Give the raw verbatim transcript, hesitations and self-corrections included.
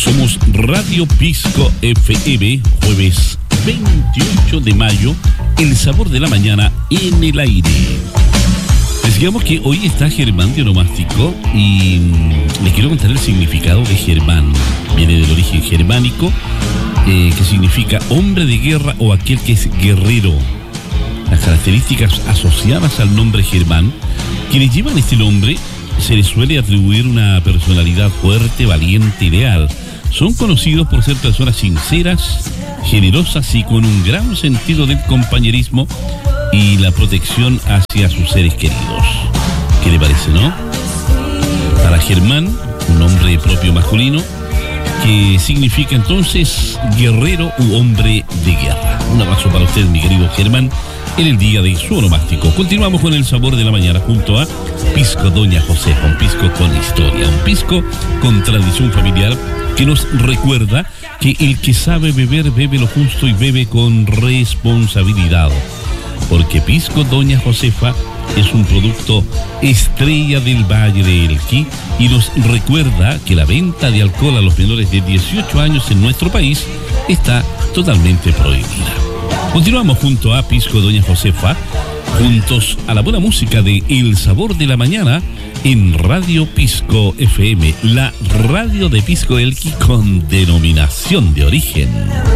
Somos Radio Pisco F M, jueves veintiocho de mayo, el sabor de la mañana en el aire. Decíamos que hoy está Germán de Onomástico y les quiero contar el significado de Germán. Viene del origen germánico, eh, que significa hombre de guerra o aquel que es guerrero. Las características asociadas al nombre Germán, quienes llevan este nombre, se les suele atribuir una personalidad fuerte, valiente y leal. Son conocidos por ser personas sinceras, generosas y con un gran sentido del compañerismo y la protección hacia sus seres queridos. ¿Qué le parece, no? Para Germán, un nombre propio masculino, que significa entonces guerrero u hombre de guerra. Un abrazo para usted, mi querido Germán, en el día de su onomástico. Continuamos con el sabor de la mañana junto a Pisco Doña Josefa, un pisco con historia, un pisco con tradición familiar que nos recuerda que el que sabe beber, bebe lo justo y bebe con responsabilidad. Porque Pisco Doña Josefa es un producto estrella del Valle de Elqui y nos recuerda que la venta de alcohol a los menores de dieciocho años en nuestro país está totalmente prohibida. Continuamos junto a Pisco Doña Josefa, juntos a la buena música de El Sabor de la Mañana en Radio Pisco F M, la radio de Pisco Elqui con denominación de origen.